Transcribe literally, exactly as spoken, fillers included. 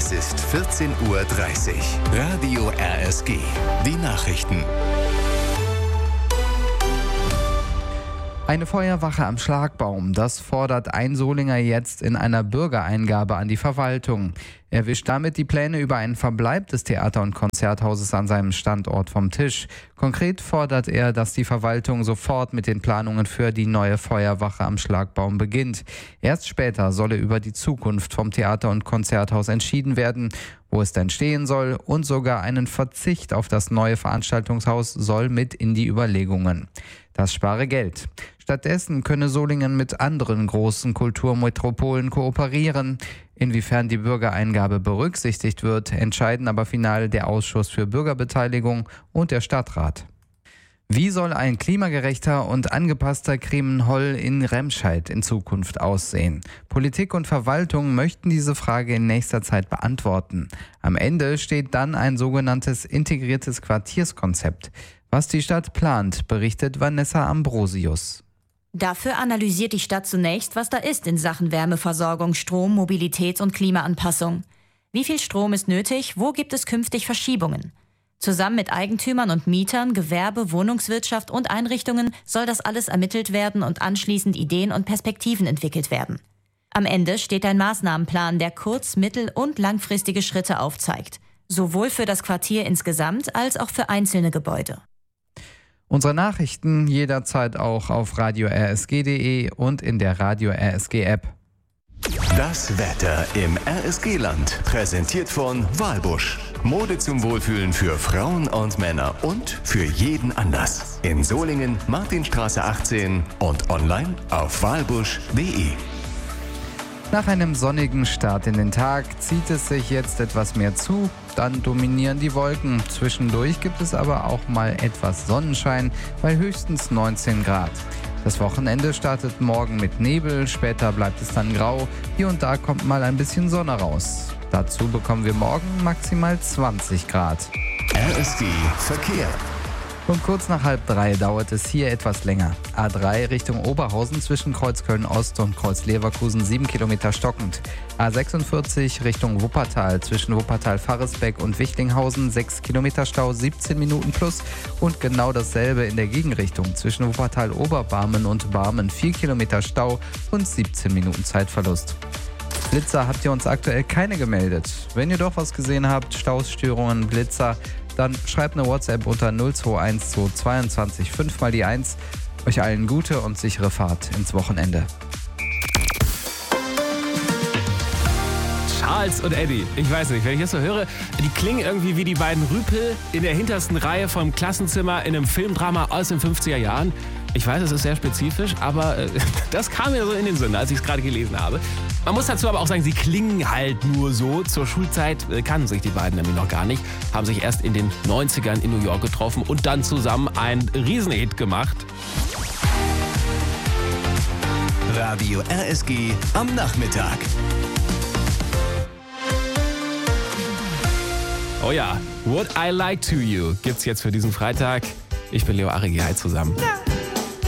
Es ist vierzehn Uhr dreißig. Radio R S G. Die Nachrichten. Eine Feuerwache am Schlagbaum, das fordert ein Solinger jetzt in einer Bürgereingabe an die Verwaltung. Er wischt damit die Pläne über einen Verbleib des Theater- und Konzerthauses an seinem Standort vom Tisch. Konkret fordert er, dass die Verwaltung sofort mit den Planungen für die neue Feuerwache am Schlagbaum beginnt. Erst später solle über die Zukunft vom Theater- und Konzerthaus entschieden werden, wo es denn stehen soll, und sogar einen Verzicht auf das neue Veranstaltungshaus soll mit in die Überlegungen. Das spare Geld. Stattdessen könne Solingen mit anderen großen Kulturmetropolen kooperieren. Inwiefern die Bürgereingabe berücksichtigt wird, entscheiden aber final der Ausschuss für Bürgerbeteiligung und der Stadtrat. Wie soll ein klimagerechter und angepasster Kremenhol in Remscheid in Zukunft aussehen? Politik und Verwaltung möchten diese Frage in nächster Zeit beantworten. Am Ende steht dann ein sogenanntes integriertes Quartierskonzept. Was die Stadt plant, berichtet Vanessa Ambrosius. Dafür analysiert die Stadt zunächst, was da ist in Sachen Wärmeversorgung, Strom, Mobilitäts- und Klimaanpassung. Wie viel Strom ist nötig? Wo gibt es künftig Verschiebungen? Zusammen mit Eigentümern und Mietern, Gewerbe, Wohnungswirtschaft und Einrichtungen soll das alles ermittelt werden und anschließend Ideen und Perspektiven entwickelt werden. Am Ende steht ein Maßnahmenplan, der kurz-, mittel- und langfristige Schritte aufzeigt. Sowohl für das Quartier insgesamt als auch für einzelne Gebäude. Unsere Nachrichten jederzeit auch auf radio r s g punkt d e und in der Radio R S G App. Das Wetter im R S G-Land, präsentiert von Walbusch. Mode zum Wohlfühlen für Frauen und Männer und für jeden Anlass. In Solingen, Martinstraße achtzehn und online auf walbusch punkt d e. Nach einem sonnigen Start in den Tag zieht es sich jetzt etwas mehr zu, dann dominieren die Wolken. Zwischendurch gibt es aber auch mal etwas Sonnenschein bei höchstens neunzehn Grad. Das Wochenende startet morgen mit Nebel, später bleibt es dann grau, hier und da kommt mal ein bisschen Sonne raus. Dazu bekommen wir morgen maximal zwanzig Grad. R S G Verkehr. Und kurz nach halb drei dauert es hier etwas länger. A drei Richtung Oberhausen zwischen Kreuz Köln-Ost und Kreuz Leverkusen sieben Kilometer stockend. A sechsundvierzig Richtung Wuppertal zwischen Wuppertal-Farresbeck und Wichlinghausen sechs Kilometer Stau, siebzehn Minuten plus. Und genau dasselbe in der Gegenrichtung zwischen Wuppertal-Oberbarmen und Barmen vier Kilometer Stau und siebzehn Minuten Zeitverlust. Blitzer habt ihr uns aktuell keine gemeldet. Wenn ihr doch was gesehen habt, Staus, Störungen, Blitzer, dann schreibt eine WhatsApp unter null zwei eins zwei zweiundzwanzig fünf mal die eins. Euch allen gute und sichere Fahrt ins Wochenende. Charles und Eddie, ich weiß nicht, wenn ich das so höre, die klingen irgendwie wie die beiden Rüpel in der hintersten Reihe vom Klassenzimmer in einem Filmdrama aus den fünfziger Jahren. Ich weiß, es ist sehr spezifisch, aber äh, das kam mir so in den Sinn, als ich es gerade gelesen habe. Man muss dazu aber auch sagen, sie klingen halt nur so. Zur Schulzeit äh, kannten sich die beiden nämlich noch gar nicht, haben sich erst in den neunzigern in New York getroffen und dann zusammen einen Riesenhit gemacht. Radio R S G am Nachmittag. Oh ja, What I Like to You gibt's jetzt für diesen Freitag. Ich bin Leo Arrighi, hi zusammen. Ja.